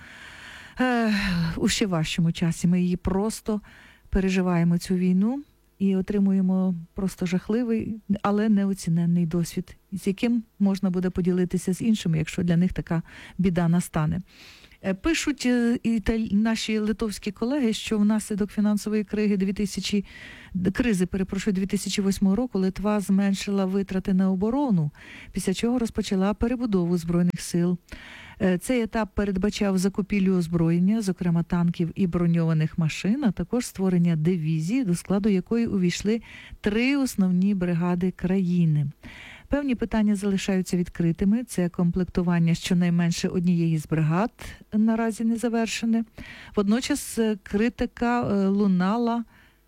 е, у ще важчому часі. Ми її просто переживаємо, цю війну, і отримуємо просто жахливий, але неоціненний досвід, з яким можна буде поділитися з іншими, якщо для них така біда настане. Пишуть і наші литовські колеги, що внаслідок фінансової криги дві тисячі кризи, перепрошую, дві тисячі восьмого року Литва зменшила витрати на оборону, після чого розпочала перебудову Збройних сил. Цей етап передбачав закупівлю озброєння, зокрема танків і броньованих машин, а також створення дивізії, до складу якої увійшли три основні бригади країни. Певні питання залишаються відкритими. Це комплектування щонайменше однієї з бригад наразі не завершене. Водночас критика лунала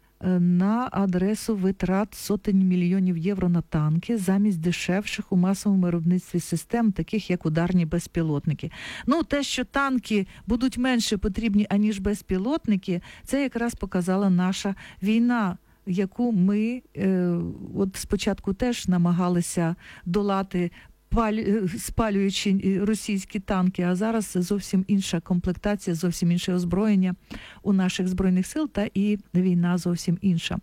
на адресу витрат сотень мільйонів євро на танки замість дешевших у масовому виробництві систем, таких як ударні безпілотники. Ну, те, що танки будуть менше потрібні, аніж безпілотники, це якраз показала наша війна, яку ми е, от спочатку теж намагалися долати, паль, спалюючи російські танки, а зараз зовсім інша комплектація, зовсім інше озброєння у наших Збройних сил, та і війна зовсім інша.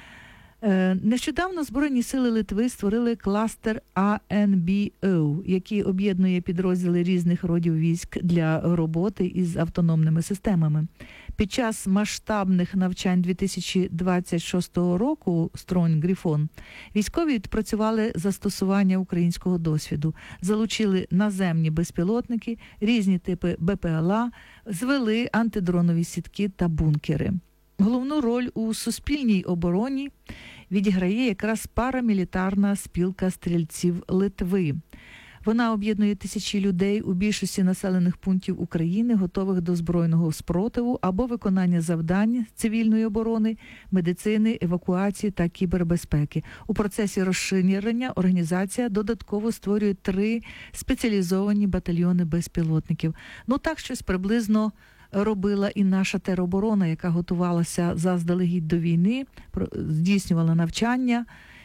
Е, нещодавно Збройні сили Литви створили кластер А Н Б О, який об'єднує підрозділи різних родів військ для роботи із автономними системами. Під час масштабних навчань дві тисячі двадцять шостого року «Стронг Грифон» військові відпрацювали застосування українського досвіду, залучили наземні безпілотники, різні типи Б П Л А, звели антидронові сітки та бункери. Головну роль у суспільній обороні відіграє якраз парамілітарна спілка стрільців Литви. Вона об'єднує тисячі людей у більшості населених пунктів України, готових до збройного спротиву або виконання завдань цивільної оборони, медицини, евакуації та кібербезпеки. У процесі розширення організація додатково створює три спеціалізовані батальйони безпілотників. Ну так щось приблизно робила і наша тероборона, яка готувалася заздалегідь до війни, здійснювала навчання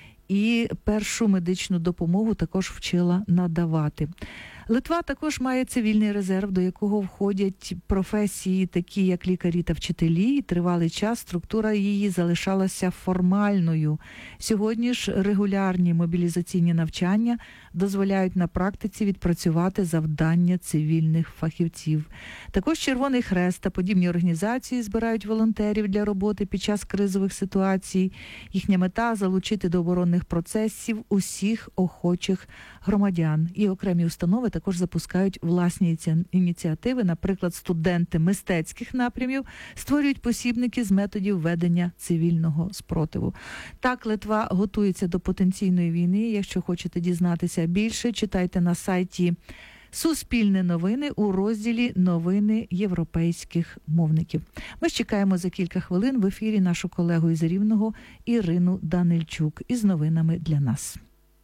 і першу медичну допомогу також вчила надавати. Литва також має цивільний резерв, до якого входять професії, такі як лікарі та вчителі. І тривалий час структура її залишалася формальною. Сьогодні ж регулярні мобілізаційні навчання дозволяють на практиці відпрацювати завдання цивільних фахівців. Також Червоний Хрест та подібні організації збирають волонтерів для роботи під час кризових ситуацій. Їхня мета – залучити до оборонних процесів усіх охочих громадян. І окремі установи також запускають власні ініціативи. Наприклад, студенти мистецьких напрямів створюють посібники з методів ведення цивільного спротиву. Так, Литва готується до потенційної війни. Якщо хочете дізнатися більше, читайте на сайті «Суспільне новини» у розділі «Новини європейських мовників». Ми ж чекаємо за кілька хвилин в ефірі нашу колегу із Рівного Ірину Данильчук із новинами для нас.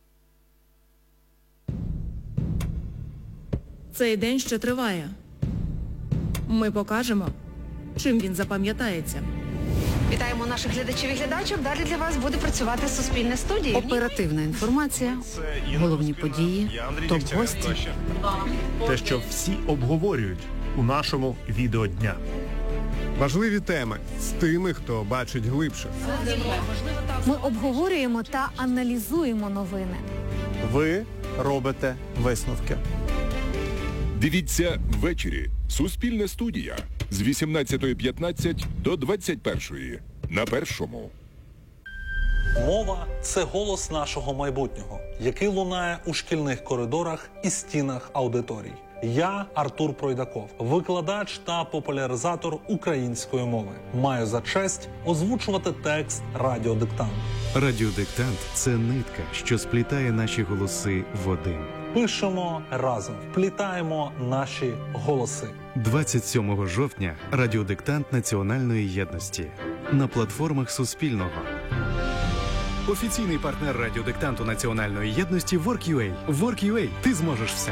Цей день ще триває. Ми покажемо, чим він запам'ятається. Вітаємо наших глядачів і глядачок. Далі для вас буде працювати Суспільне студія. Оперативна інформація, головні події, топ-гості. Те, що всі обговорюють у нашому відео дня. Важливі теми з тими, хто бачить глибше. Ми обговорюємо та аналізуємо новини. Ви робите висновки. Дивіться ввечері. Суспільне студія з вісімнадцятої п'ятнадцять до двадцять першої на Першому. Мова – це голос нашого майбутнього, який лунає у шкільних коридорах і стінах аудиторій. Я Артур Пройдаков, викладач та популяризатор української мови. Маю за честь озвучувати текст «Радіодиктант». Радіодиктант – це нитка, що сплітає наші голоси в один. Пишемо разом, вплітаємо наші голоси. двадцять сьомого жовтня радіодиктант Національної єдності на платформах Суспільного. Офіційний партнер радіодиктанту Національної єдності WorkUA. WorkUA. Ти зможеш все.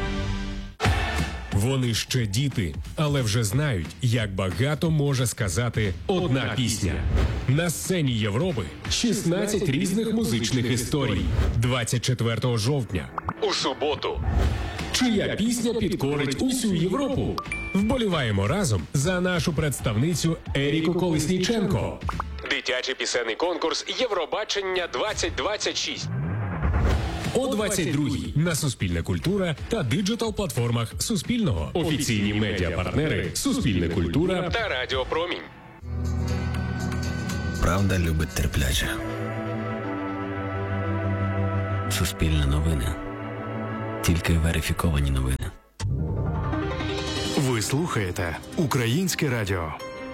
Вони ще діти, але вже знають, як багато може сказати одна пісня. На сцені Європи шістнадцять різних музичних історій. двадцять четвертого жовтня. У суботу. Чия пісня підкорить усю Європу? Вболіваємо разом за нашу представницю Еріку Колесніченко. Дитячий пісенний конкурс Євробачення двадцять двадцять шість. О двадцять другій на Суспільне культура та диджитал-платформах Суспільного. Офіційні медіапартнери Суспільне культура та Радіо Промінь. Правда любить терпляче. Суспільне новини. Тільки верифіковані новини. Ви слухаєте Українське радіо.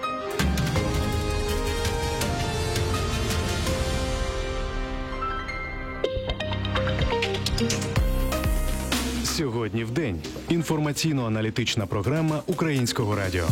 Сьогодні в день. Інформаційно-аналітична програма Українського радіо.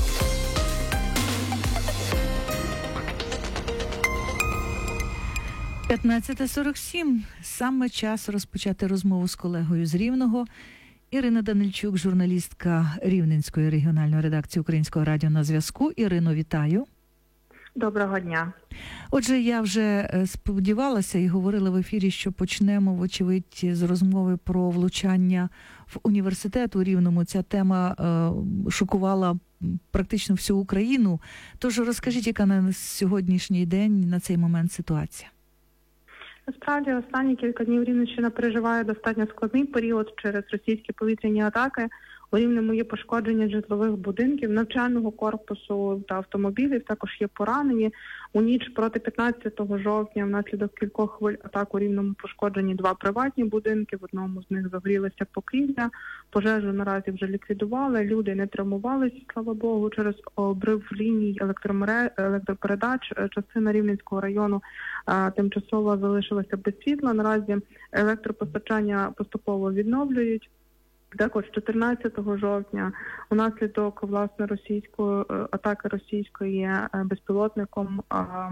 п'ятнадцята сорок сім. Саме час розпочати розмову з колегою з Рівного. Ірина Данильчук, журналістка Рівненської регіональної редакції Українського радіо на зв'язку. Ірино, вітаю. Доброго дня. Отже, я вже сподівалася і говорила в ефірі, що почнемо, вочевидь, з розмови про влучання в університет у Рівному. Ця тема е, шокувала практично всю Україну. Тож розкажіть, яка на сьогоднішній день, на цей момент ситуація? Насправді, останні кілька днів Рівненщина переживає достатньо складний період через російські повітряні атаки. У Рівному є пошкодження житлових будинків, навчального корпусу та автомобілів, також є поранені. У ніч проти п'ятнадцятого жовтня внаслідок кількох хвиль атак у Рівному пошкоджені два приватні будинки, в одному з них загорілася покрівля. Пожежу наразі вже ліквідували, люди не травмувалися, слава Богу, через обрив ліній електропередач. Частина Рівненського району а, тимчасово залишилася без світла. Наразі електропостачання поступово відновлюють. Також чотирнадцятого жовтня унаслідок, власне, російської атаки російської безпілотником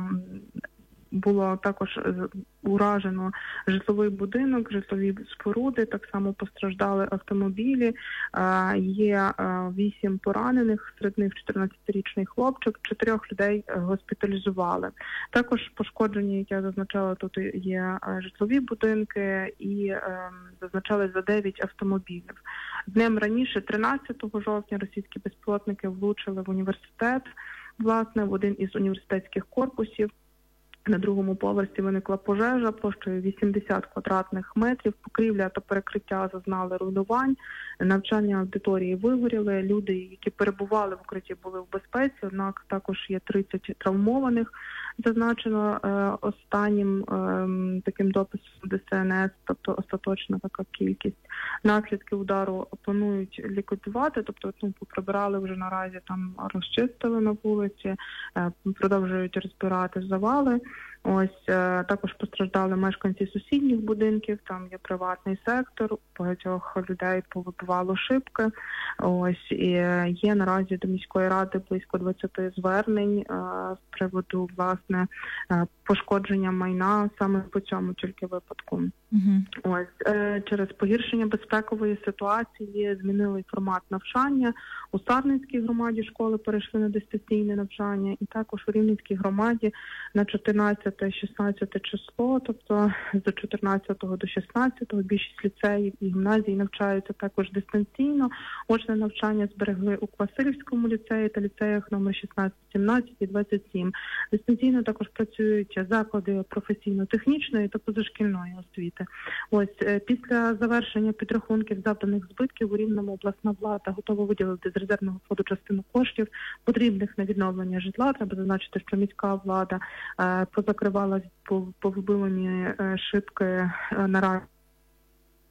було також уражено житловий будинок, житлові споруди, так само постраждали автомобілі. Є вісім поранених, серед них чотирнадцятирічний хлопчик, чотирьох людей госпіталізували. Також пошкоджені, як я зазначала, тут є житлові будинки і зазначали за дев'ять автомобілів. Днем раніше, тринадцятого жовтня, російські безпілотники влучили в університет, власне, в один із університетських корпусів. На другому поверсі виникла пожежа площею вісімдесят квадратних метрів. Покрівля та перекриття зазнали руйнувань. Навчальні аудиторії вигоріли. Люди, які перебували в укритті, були в безпеці, однак також є тридцять травмованих. Зазначено е, останнім е, таким дописом Де Се Ен Ес, тобто остаточна така кількість. Наслідки удару планують ліквідувати, тобто ну, поприбирали вже наразі, там розчистили на вулиці, е, продовжують розбирати завали. Ось е, також постраждали мешканці сусідніх будинків, там є приватний сектор, багатьох людей повибивало шибки. Ось і є наразі до міської ради близько двадцять звернень е, з приводу, власне, е, пошкодження майна саме по цьому тільки випадку. Угу. Ось е, через погіршення безпекової ситуації змінили формат навчання. У Сарненській громаді школи перейшли на дистанційне навчання, і також у Рівненській громаді на чотирнадцяте-шістнадцяте число, тобто з чотирнадцятого до шістнадцятого більшість ліцеїв і гімназій навчаються також дистанційно. Очне навчання зберегли у Квасилівському ліцеї та ліцеях номер шістнадцять, сімнадцять і двадцять сім. Дистанційно також працюють заклади професійно-технічної та позашкільної освіти. Ось після завершення підрахунків завданих збитків у Рівному обласна влада готова виділити з резервного фонду частину коштів, потрібних на відновлення житла. Треба зазначити, що міська влада е, позакривала повибивані е, шибки е, наразі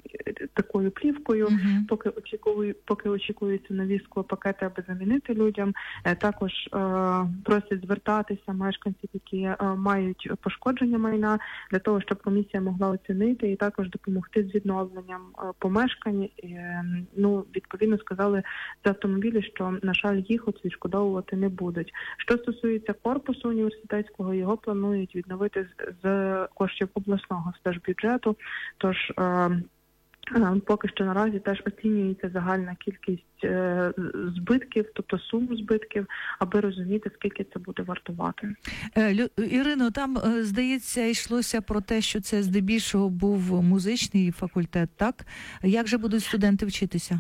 такою плівкою, uh-huh. поки очікують, поки очікуються нові склопакети, аби замінити людям. Також е, просять звертатися мешканців, які е, мають пошкодження майна, для того, щоб комісія могла оцінити і також допомогти з відновленням е, помешкань. Е, ну, відповідно сказали за автомобілі, що, на жаль, їх от відшкодовувати не будуть. Що стосується корпусу університетського, його планують відновити з, з коштів обласного стежбюджету, тож е, поки що наразі теж оцінюється загальна кількість е, збитків, тобто сум збитків, аби розуміти, скільки це буде вартувати. Е, Лю, Ірино, там, е, здається, йшлося про те, що це здебільшого був музичний факультет, так? Як же будуть студенти вчитися?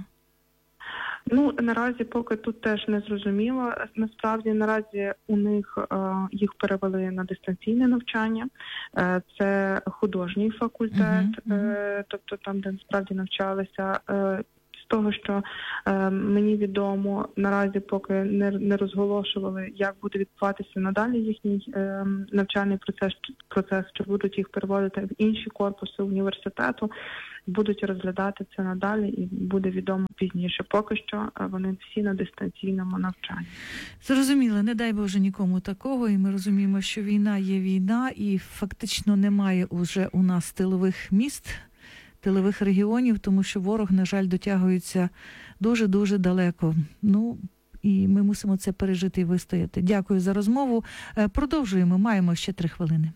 Ну, наразі поки тут теж не зрозуміло. Насправді, наразі у них е, їх перевели на дистанційне навчання. Е, це художній факультет, uh-huh, uh-huh. Е, тобто там, де насправді навчалися. Е, з того, що е, мені відомо, наразі поки не, не розголошували, як буде відбуватися надалі їхній е, навчальний процес, процес, чи будуть їх переводити в інші корпуси університету. Будуть розглядати це надалі і буде відомо пізніше. Поки що вони всі на дистанційному навчанні. Зрозуміло, не дай Боже нікому такого, і ми розуміємо, що війна є війна, і фактично немає уже у нас тилових міст, тилових регіонів, тому що ворог, на жаль, дотягується дуже-дуже далеко. Ну, і ми мусимо це пережити і вистояти. Дякую за розмову. Продовжуємо, маємо ще три хвилини.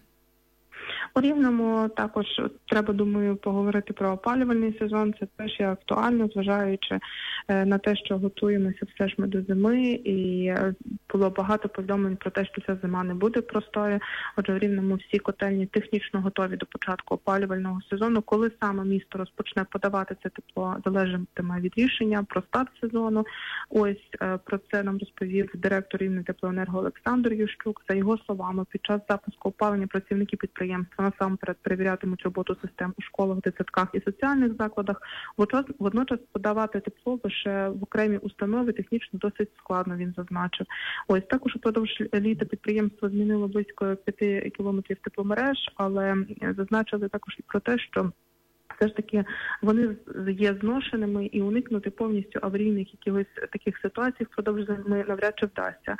У Рівному також треба, думаю, поговорити про опалювальний сезон. Це теж є актуально, зважаючи на те, що готуємося все ж ми до зими, і було багато повідомлень про те, що ця зима не буде простою. Отже, в Рівному всі котельні технічно готові до початку опалювального сезону. Коли саме місто розпочне подавати це тепло, залежатиме від рішення про старт сезону. Ось про це нам розповів директор Рівнетеплоенерго Олександр Ющук. За його словами, під час запуску опалення працівники підприємства насамперед перевірятимуть роботу систем у школах, дитсадках і соціальних закладах. Водночас подавати тепло лише в окремі установи технічно досить складно, він зазначив. Ось також упродовж літа підприємство змінило близько п'яти кілометрів тепломереж, але зазначили також і про те, що все ж таки вони є зношеними і уникнути повністю аварійних якихось таких ситуацій впродовж зими навряд чи вдасться.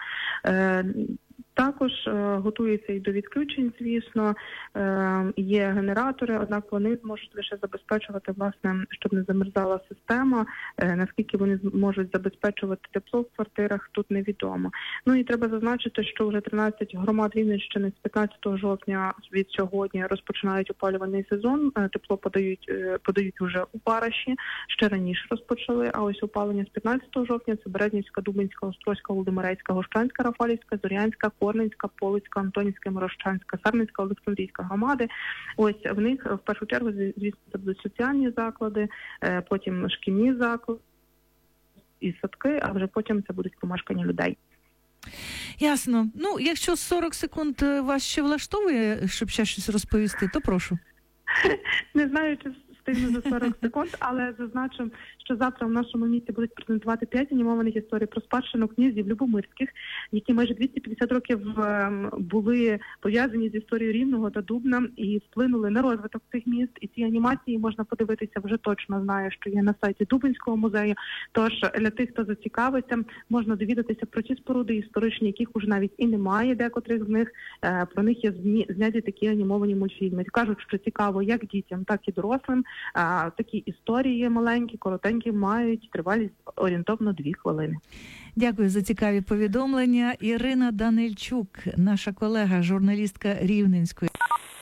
Також е, готується і до відключень, звісно, е, є генератори, однак вони можуть лише забезпечувати, власне, щоб не замерзала система. Е, наскільки вони можуть забезпечувати тепло в квартирах, тут невідомо. Ну і треба зазначити, що вже тринадцять громад Рівненщини з п'ятнадцятого жовтня від сьогодні розпочинають опалювальний сезон. Е, тепло подають, е, подають вже у Бараші, ще раніше розпочали, а ось опалення з п'ятнадцятого жовтня це Березнівська, Дубинська, Острозька, Володимирецька, Гощанська, Рафалівська, Зорянська, Корненська, Полицька, Антонівська, Морощанська, Сарненська, Олександрійська громади. Ось в них в першу чергу, звісно, це будуть соціальні заклади, потім шкільні заклади і садки, а вже потім це будуть помешкання людей. Ясно. Ну, якщо сорок секунд вас ще влаштовує, щоб ще щось розповісти, то прошу. Не знаю, чи встигну за сорок секунд, але зазначу, що завтра в нашому місті будуть презентувати п'ять анімованих історій про спадщину князів Любомирських, які майже двісті п'ятдесят років були пов'язані з історією Рівного та Дубна і вплинули на розвиток цих міст. І ці анімації можна подивитися, вже точно знаю, що є на сайті Дубинського музею. Тож для тих, хто зацікавиться, можна довідатися про ті споруди історичні, яких уже навіть і немає, декотрих з них. Про них є зняті такі анімовані мультфільми. Кажуть, що цікаво як дітям, так і дорослим. Такі історії маленькі, коротенькі, мають тривалість орієнтовно дві хвилини. Дякую за цікаві повідомлення. Ірина Данильчук, наша колега, журналістка Рівненської.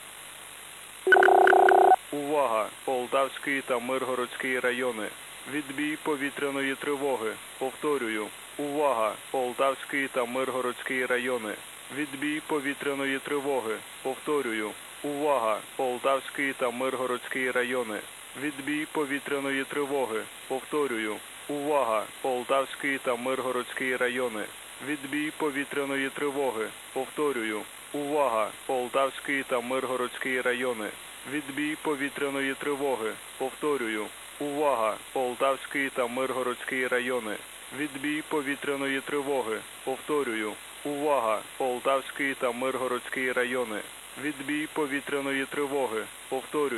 Увага! Полтавський та Миргородський райони. Відбій повітряної тривоги. Повторюю. Увага! Полтавський та Миргородський райони. Відбій повітряної тривоги. Повторюю. Увага! Полтавський та Миргородський райони. Відбій повітряної тривоги. Повторюю. Увага! Полтавський та Миргородський райони. Відбій повітряної тривоги. Повторюю. Увага! Полтавський та Миргородський райони. Відбій повітряної тривоги. Повторюю. Увага! Полтавський та Миргородський райони. Відбій повітряної тривоги. Повторюю. Увага! Полтавський та Миргородський райони. Відбій повітряної тривоги. Повторюю.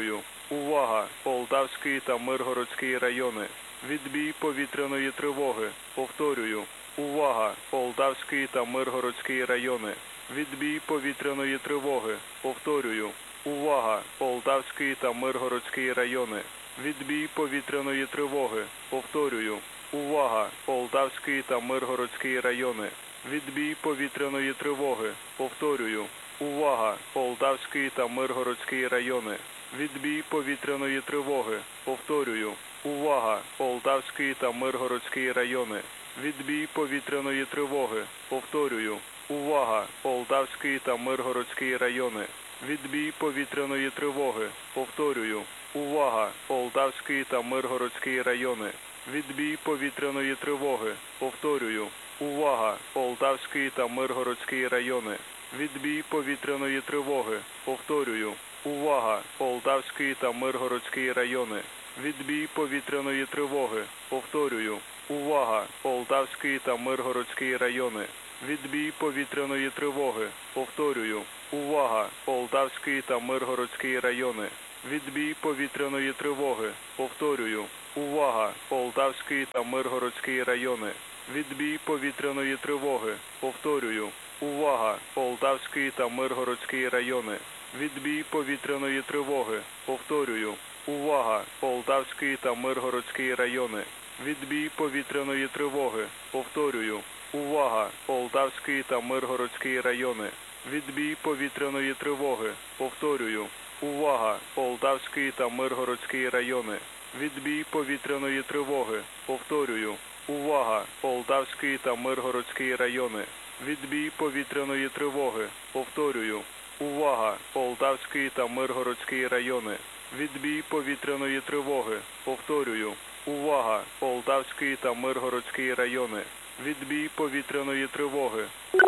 Увага! Полтавський та Миргородський райони. Відбій повітряної тривоги. Повторюю. Увага! Полтавський та Миргородський райони. Відбій повітряної тривоги. Повторюю. Увага! Полтавський та Миргородський райони. Відбій повітряної тривоги. Повторюю. Увага! Полтавський та Миргородський райони. Відбій повітряної тривоги. Повторюю. Увага! Полтавський та Миргородський райони. Відбій повітряної тривоги. Повторюю. Увага! Полтавський та Миргородський райони. Відбій повітряної тривоги. Повторюю. Увага! Полтавський та Миргородський райони. Відбій повітряної тривоги. Повторюю. Увага! Полтавський та Миргородський райони. Відбій повітряної тривоги. Повторюю. Увага! Полтавський та Миргородський райони. Відбій повітряної тривоги. Повторюю. Увага! Полтавський та Миргородський райони. Відбій повітряної тривоги. Повторюю. Увага! Полтавський та Миргородський райони. Відбій повітряної тривоги. Повторюю. Увага! Полтавський та Миргородський райони. Відбій повітряної тривоги. Повторюю. Увага! Полтавський та Миргородський райони. Відбій повітряної тривоги. Повторюю. Увага! Полтавський та Миргородський райони. Відбій повітряної тривоги. Повторюю. Увага! Полтавський та Миргородський райони. Відбій повітряної тривоги. Повторюю. Увага! Полтавський та Миргородський райони. Відбій повітряної тривоги. Повторюю. Увага! Полтавський та Миргородський райони. Відбій повітряної тривоги. Повторюю. Увага! Полтавський та Миргородський райони. Відбій повітряної тривоги. Повторюю. Увага! Полтавський та Миргородський райони. Відбій повітряної тривоги. Повторюю. Увага! Полтавський та Миргородський райони. Відбій повітряної тривоги.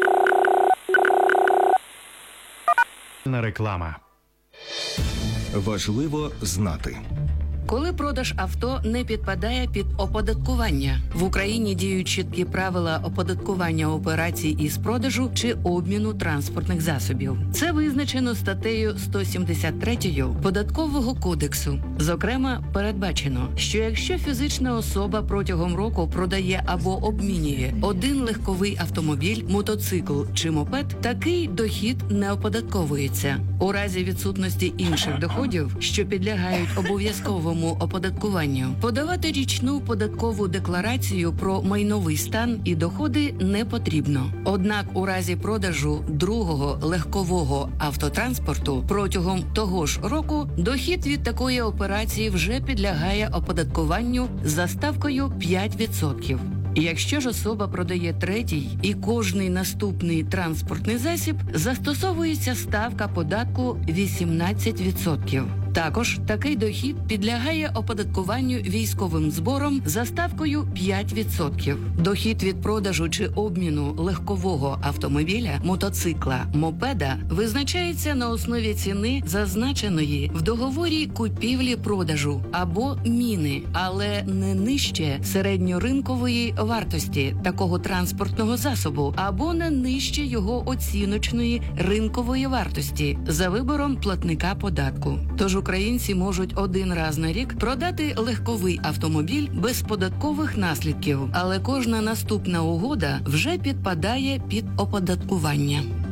Реклама. Важливо знати. Коли продаж авто не підпадає під оподаткування, в Україні діють чіткі правила оподаткування операцій із продажу чи обміну транспортних засобів. Це визначено статтею сто сімдесят три Податкового кодексу. Зокрема, передбачено, що якщо фізична особа протягом року продає або обмінює один легковий автомобіль, мотоцикл чи мопед, такий дохід не оподатковується. У разі відсутності інших доходів, що підлягають обов'язковому оподаткуванню, подавати річну податкову декларацію про майновий стан і доходи не потрібно. Однак у разі продажу другого легкового автотранспорту протягом того ж року дохід від такої операції вже підлягає оподаткуванню за ставкою п'ять відсотків. Якщо ж особа продає третій і кожний наступний транспортний засіб, застосовується ставка податку вісімнадцять відсотків. Також такий дохід підлягає оподаткуванню військовим збором за ставкою п'ять відсотків. Дохід від продажу чи обміну легкового автомобіля, мотоцикла, мопеда визначається на основі ціни, зазначеної в договорі купівлі-продажу або міни, але не нижче середньоринкової вартості такого транспортного засобу або не нижче його оціночної ринкової вартості за вибором платника податку. Тож українці можуть один раз на рік продати легковий автомобіль без податкових наслідків, але кожна наступна угода вже підпадає під оподаткування.